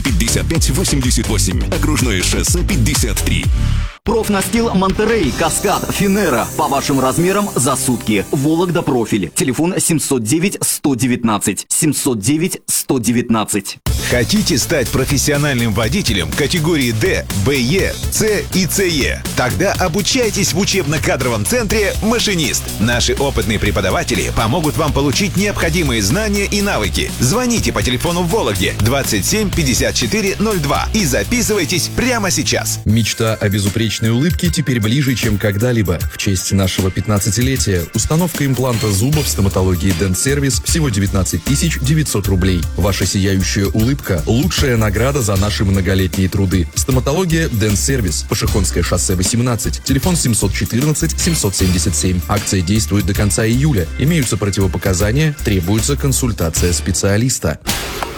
5588. Окружное шоссе 53. Профнастил Монтерей, Каскад, Финера. По вашим размерам за сутки. Вологда профиль. Телефон 709-119. 709-119. Хотите стать профессиональным водителем категории D, BE, C и CE? Тогда обучайтесь в учебно-кадровом центре «Машинист». Наши опытные преподаватели помогут вам получить необходимые знания и навыки. Звоните по телефону в Вологде 27 54 02 и записывайтесь прямо сейчас. Мечта о безупречной улыбке теперь ближе, чем когда-либо. В честь нашего 15-летия установка импланта зуба в стоматологии Dent Service всего 19 900 рублей. Ваша сияющая улыбка – лучшая награда за наши многолетние труды. Стоматология Dent Service. Пашихонское шоссе 18. Телефон 714-777. Акция действует до конца июля. Имеются противопоказания. Требуется консультация специалиста.